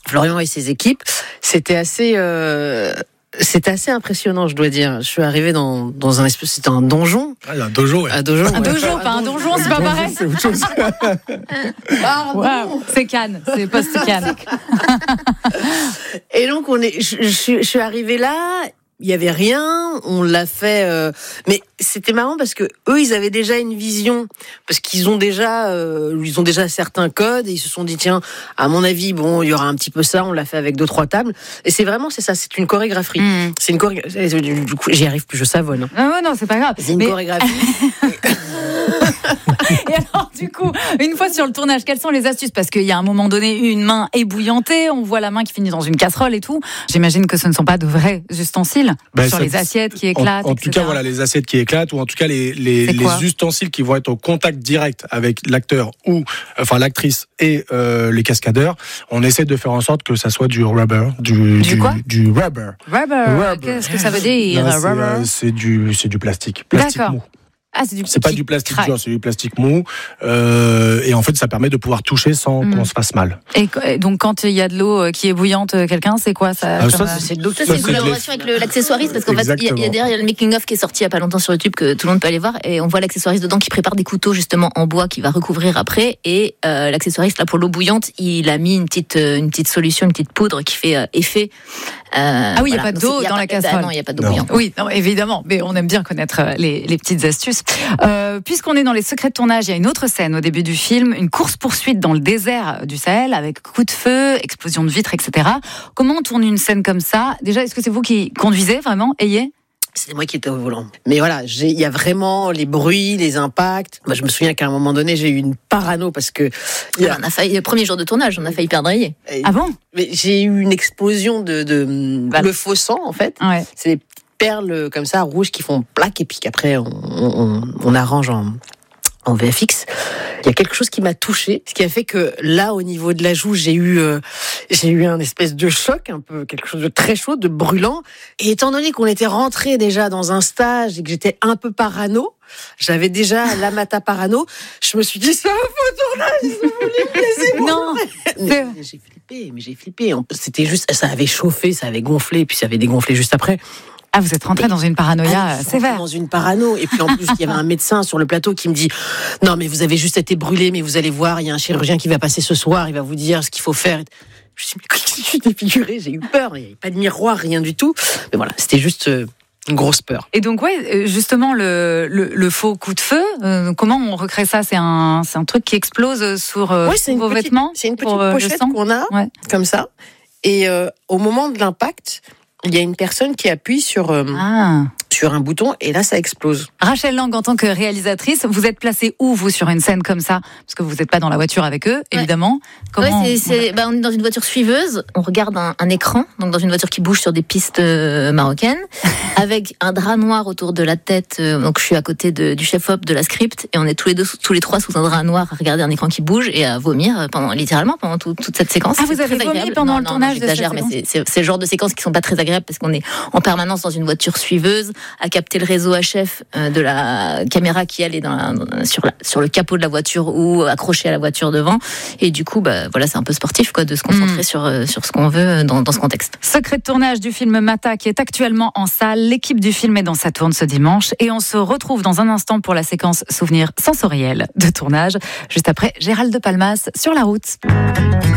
Florian et ses équipes. C'était assez impressionnant, je dois dire. Je suis arrivé dans un espèce, c'était un donjon. Ah, il y a un dojo, ouais. Un dojo, pas un donjon, c'est pas pareil. C'est autre chose. Wow, c'est Cannes, c'est post-Cannes. Et donc je suis arrivée là. Il y avait rien, on l'a fait, mais c'était marrant parce que eux, ils avaient déjà une vision, parce qu'ils ont déjà certains codes et ils se sont dit tiens, à mon avis, bon, il y aura un petit peu ça, on l'a fait avec 2-3 tables et c'est ça, c'est une chorégraphie. C'est une chorégraphie. Du coup, j'y arrive plus, je savonne. Non, c'est pas grave. C'est une chorégraphie. Et alors, du coup, une fois sur le tournage, quelles sont les astuces ? Parce qu'il y a un moment donné, une main ébouillantée, on voit la main qui finit dans une casserole et tout. J'imagine que ce ne sont pas de vrais ustensiles sur les assiettes qui éclatent. En tout cas, voilà, les assiettes qui éclatent, ou en tout cas les ustensiles qui vont être au contact direct avec l'acteur ou l'actrice et les cascadeurs. On essaie de faire en sorte que ça soit du rubber, du rubber. Rubber. Qu'est-ce que ça veut dire? Là, c'est du plastique D'accord. mou. Ah, c'est pas du plastique dur, c'est du plastique mou. Et en fait, ça permet de pouvoir toucher sans qu'on se fasse mal. Et donc, quand il y a de l'eau qui est bouillante, quelqu'un, c'est quoi ça? C'est une collaboration avec l'accessoiriste, parce qu'en fait, il y a le making-of qui est sorti il y a pas longtemps sur YouTube que tout le monde peut aller voir, et on voit l'accessoiriste dedans qui prépare des couteaux justement en bois qui va recouvrir après, et l'accessoiriste là pour l'eau bouillante, il a mis une petite solution, une petite poudre qui fait effet. Il n'y a pas d'eau dans la casserole. Non, il n'y a pas d'eau bouillante. Oui, non, évidemment, mais on aime bien connaître les petites astuces. Puisqu'on est dans les secrets de tournage, il y a une autre scène au début du film, une course-poursuite dans le désert du Sahel avec coups de feu, explosion de vitres, etc. Comment on tourne une scène comme ça ? Déjà, est-ce que c'est vous qui conduisez vraiment, Ayé ? C'est moi qui étais au volant. Mais voilà, il y a vraiment les bruits, les impacts. Moi, je me souviens qu'à un moment donné, j'ai eu une parano parce que... On a failli, le premier jour de tournage, on a failli perdre Ayé. Ah bon ? Mais j'ai eu une explosion le faux sang, en fait. Ouais. C'est des perles comme ça, rouges, qui font plaque, et puis qu'après, on arrange en VFX. Il y a quelque chose qui m'a touchée, ce qui a fait que là, au niveau de la joue, j'ai eu un espèce de choc, un peu quelque chose de très chaud, de brûlant. Et étant donné qu'on était rentré déjà dans un stage et que j'étais un peu parano, j'avais déjà la mata parano, je me suis dit ça, faux tournage, laissez-moi. Non. Mais j'ai flippé. C'était juste, ça avait chauffé, ça avait gonflé, puis ça avait dégonflé juste après. Ah, vous êtes rentré dans une paranoïa sévère. Dans une parano. Et puis en plus, il y avait un médecin sur le plateau qui me dit « Non, mais vous avez juste été brûlé, mais vous allez voir, il y a un chirurgien qui va passer ce soir, il va vous dire ce qu'il faut faire. » Je me suis dit « Mais qu'est-ce que je suis défigurée ? J'ai eu peur, il n'y avait pas de miroir, rien du tout. » Mais voilà, c'était juste une grosse peur. Et donc, justement, le faux coup de feu, comment on recrée ça ? C'est un truc qui explose sur vos vêtements ? C'est une petite pochette qu'on a, comme ça. Et au moment de l'impact, il y a une personne qui appuie sur un bouton et là, ça explose. Rachel Lang, en tant que réalisatrice, vous êtes placée où, vous, sur une scène comme ça ? Parce que vous n'êtes pas dans la voiture avec eux, évidemment. Comment on est dans une voiture suiveuse, on regarde un écran, donc dans une voiture qui bouge sur des pistes marocaines, avec un drap noir autour de la tête. Donc je suis à côté du chef-op de la script, et on est tous les trois sous un drap noir à regarder un écran qui bouge et à vomir littéralement pendant toute cette séquence. Ah, vous avez vomi pendant le tournage de cette séquence ? Mais c'est le genre de séquences qui sont pas très agréables parce qu'on est en permanence dans une voiture suiveuse, à capter le réseau HF de la caméra qui elle est sur le capot de la voiture ou accrochée à la voiture devant, et du coup c'est un peu sportif de se concentrer sur ce qu'on veut dans ce contexte. Secret de tournage du film Mata qui est actuellement en salle. L'équipe du film est dans sa tourne ce dimanche et on se retrouve dans un instant pour la séquence souvenir sensoriel de tournage juste après Gérald de Palmas sur la route.